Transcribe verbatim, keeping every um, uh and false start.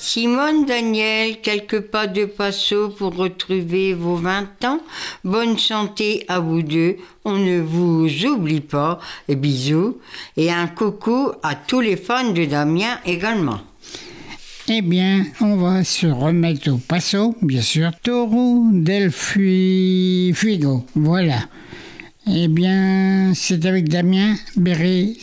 Simone, Daniel, quelques pas de Passo pour retrouver vos vingt ans. Bonne santé à vous deux. On ne vous oublie pas. Et bisous. Et un coucou à tous les fans de Damien également. Eh bien, on va se remettre au Passo, bien sûr. Toro del Fu- Fuego. Voilà. Eh bien, c'est avec Damien Béré